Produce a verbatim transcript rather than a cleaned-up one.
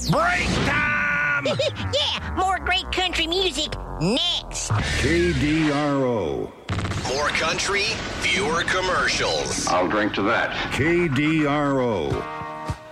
Break time! Yeah, more great country music next. K D R O. More country, fewer commercials. I'll drink to that. K D R O.